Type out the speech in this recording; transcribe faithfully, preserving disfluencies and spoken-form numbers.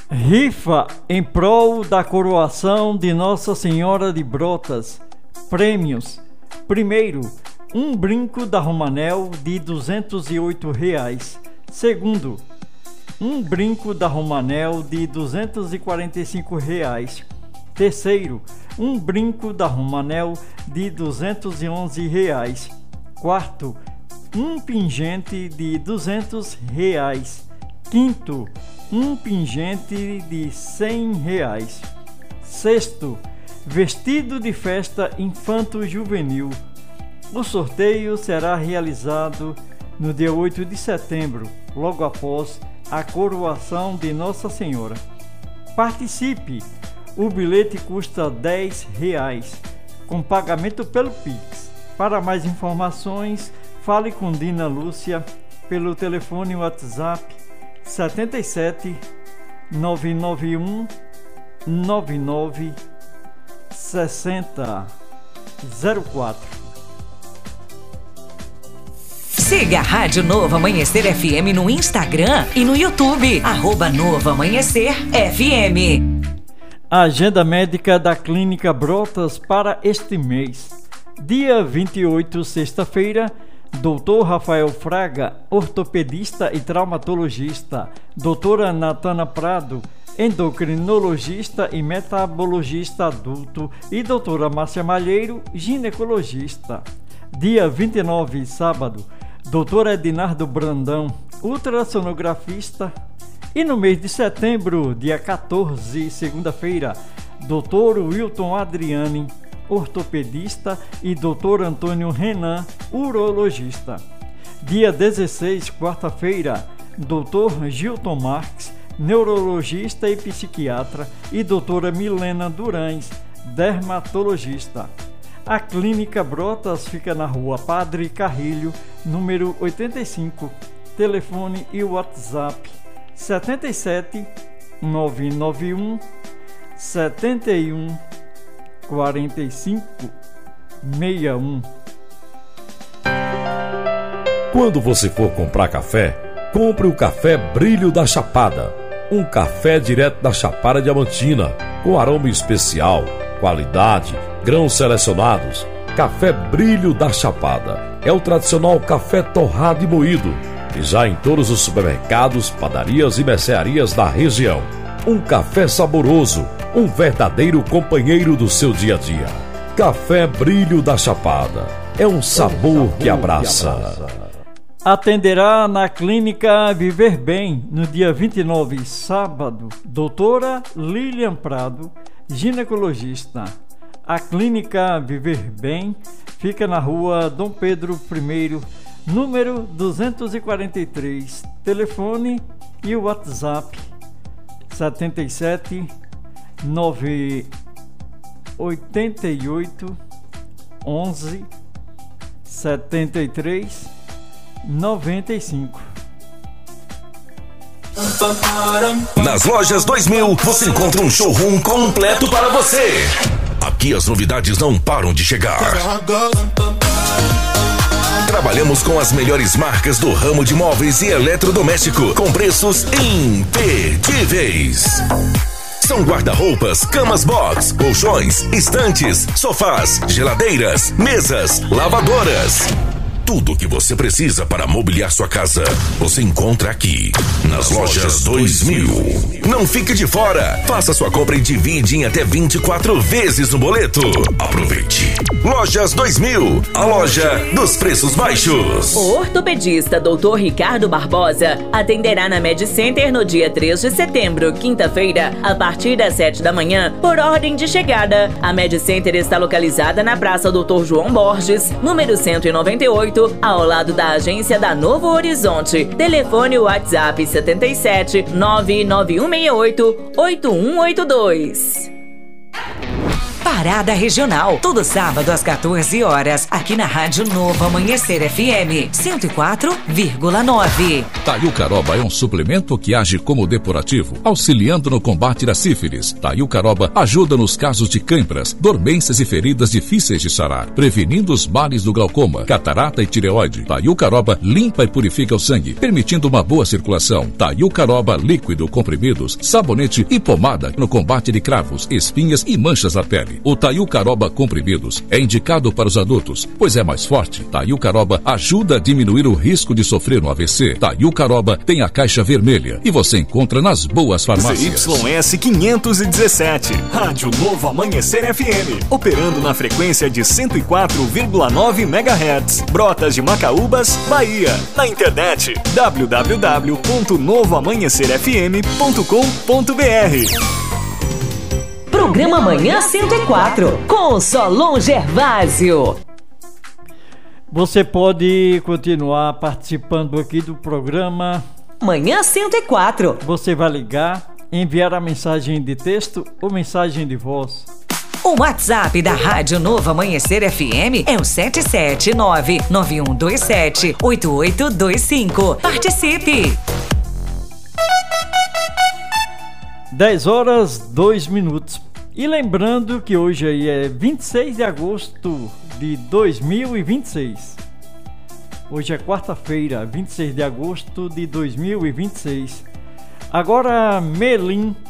Rifa em prol da coroação de Nossa Senhora de Brotas. Prêmios: primeiro, um brinco da Romanel de duzentos e oito reais. Segundo, um brinco da Romanel de duzentos e quarenta e cinco reais. Terceiro, um brinco da Romanel de duzentos e onze reais. Quarto, um pingente de duzentos reais. Quinto, um pingente de cem reais. Sexto, vestido de festa infanto-juvenil. O sorteio será realizado no dia oito de setembro, logo após a coroação de Nossa Senhora. Participe! O bilhete custa dez reais, com pagamento pelo Pix. Para mais informações, fale com Dina Lúcia pelo telefone WhatsApp setenta e sete, nove nove um, nove nove, sessenta, zero quatro. Siga a Rádio Novo Amanhecer F M no Instagram e no YouTube, arroba Novo Amanhecer F M. Agenda médica da Clínica Brotas para este mês. Dia vinte e oito, sexta-feira, doutor Rafael Fraga, ortopedista e traumatologista. Doutora Natana Prado, endocrinologista e metabologista adulto. E doutora Márcia Malheiro, ginecologista. Dia vinte e nove, sábado, doutor Ednardo Brandão, ultrassonografista. E no mês de setembro, dia quatorze, segunda-feira, doutor Wilton Adriani, ortopedista, e doutor Antônio Renan, urologista. Dia dezesseis, quarta-feira, doutor Gilton Marques, neurologista e psiquiatra, e doutora Milena Durães, dermatologista. A Clínica Brotas fica na rua Padre Carrilho, número oitenta e cinco. Telefone e WhatsApp setenta e sete, nove nove um, setenta e um, quarenta e cinco, sessenta e um. Quando você for comprar café, compre o café Brilho da Chapada. Um café direto da Chapada Diamantina, com aroma especial, qualidade, grãos selecionados. Café Brilho da Chapada é o tradicional café torrado e moído, e já em todos os supermercados, padarias e mercearias da região. Um café saboroso, um verdadeiro companheiro do seu dia a dia. Café Brilho da Chapada é um sabor que abraça. Atenderá na Clínica Viver Bem, no dia vinte e nove, sábado, doutora Lilian Prado, ginecologista. A Clínica Viver Bem fica na rua Dom Pedro I, número duzentos e quarenta e três. Telefone e WhatsApp setenta e sete, nove oito oito, onze, setenta e três, noventa e cinco. Nas lojas dois mil você encontra um showroom completo para você. Aqui as novidades não param de chegar. Trabalhamos com as melhores marcas do ramo de móveis e eletrodoméstico, com preços imperdíveis. São guarda-roupas, camas box, colchões, estantes, sofás, geladeiras, mesas, lavadoras. Tudo o que você precisa para mobiliar sua casa, você encontra aqui, nas lojas dois mil. Não fique de fora. Faça sua compra e divide em até vinte e quatro vezes no boleto. Aproveite. Lojas dois mil, a loja dos preços baixos. O ortopedista doutor Ricardo Barbosa atenderá na Med Center no dia três de setembro, quinta-feira, a partir das sete da manhã, por ordem de chegada. A Med Center está localizada na Praça doutor João Borges, número cento e noventa e oito, ao lado da agência da Novo Horizonte. Telefone WhatsApp setenta e sete, nove nove um seis oito, oito um oito dois. Parada Regional, todo sábado às quatorze horas, aqui na Rádio Novo Amanhecer F M cento e quatro vírgula nove. Taiucaroba é um suplemento que age como depurativo, auxiliando no combate da sífilis. Taiucaroba ajuda nos casos de cãibras, dormências e feridas difíceis de sarar, prevenindo os males do glaucoma, catarata e tireoide. Taiucaroba limpa e purifica o sangue, permitindo uma boa circulação. Taiucaroba líquido, comprimidos, sabonete e pomada no combate de cravos, espinhas e manchas na pele. O Taiucaroba comprimidos é indicado para os adultos, pois é mais forte. Taiucaroba ajuda a diminuir o risco de sofrer um A V C. Taiucaroba tem a caixa vermelha e você encontra nas boas farmácias. Z Y S quinhentos e dezessete, Rádio Novo Amanhecer F M, operando na frequência de cento e quatro vírgula nove megahertz, Brotas de Macaúbas, Bahia. Na internet w w w ponto novo amanhecer f m ponto com ponto b r. Programa Manhã cento e quatro, com Solon Gervásio. Você pode continuar participando aqui do programa Manhã cento e quatro. Você vai ligar, enviar a mensagem de texto ou mensagem de voz. O WhatsApp da Rádio Novo Amanhecer F M é o sete sete nove nove um dois sete oito oito dois cinco. Participe! dez horas, dois minutos. E lembrando que hoje aí é vinte e seis de agosto de dois mil e vinte e seis. Hoje é quarta-feira, vinte e seis de agosto de dois mil e vinte e seis. Agora, Melim